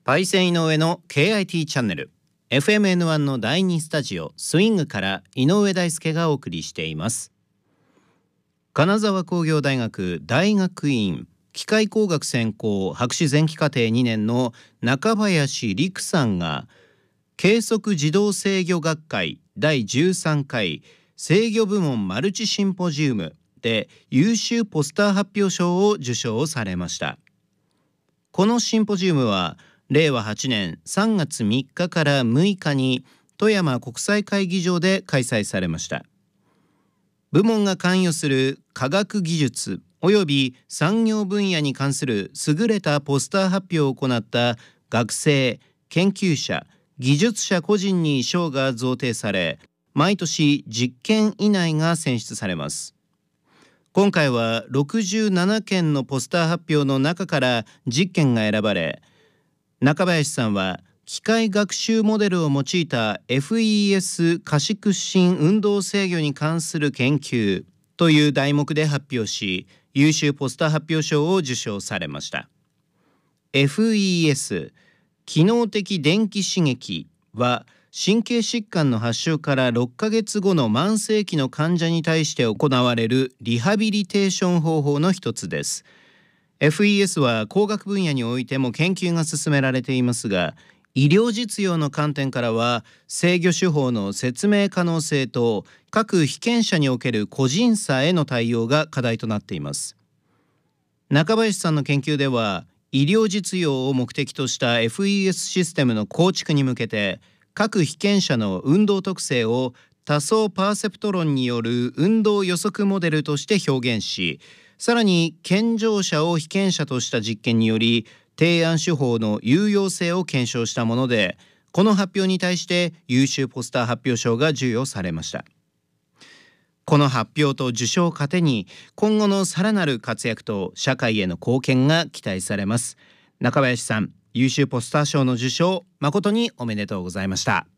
パイセン井上の KIT チャンネル FMN1 の第2スタジオスイングから井上大輔がお送りしています。金沢工業大学大学院機械工学専攻博士前期課程2年の中林陸さんが計測自動制御学会第13回制御部門マルチシンポジウムで優秀ポスター発表賞を受賞されました。このシンポジウムは令和8年3月3日から6日に富山国際会議場で開催されました。部門が関与する科学技術および産業分野に関する優れたポスター発表を行った学生、研究者、技術者個人に賞が贈呈され、毎年10件以内が選出されます。今回は67件のポスター発表の中から10件が選ばれ、中林さんは機械学習モデルを用いた FES 可視屈伸運動制御に関する研究という題目で発表し、優秀ポスター発表賞を受賞されました。FES 機能的電気刺激は神経疾患の発症から6ヶ月後の慢性期の患者に対して行われるリハビリテーション方法の一つです。FES は工学分野においても研究が進められていますが、医療実用の観点からは制御手法の説明可能性と各被験者における個人差への対応が課題となっています。中林さんの研究では医療実用を目的とした FES システムの構築に向けて各被験者の運動特性を多層パーセプト論による運動予測モデルとして表現し、さらに健常者を被験者とした実験により提案手法の有用性を検証したもので、この発表に対して優秀ポスター発表賞が授与されました。この発表と受賞を糧に今後のさらなる活躍と社会への貢献が期待されます。中林さん、優秀ポスター賞の受賞誠におめでとうございました。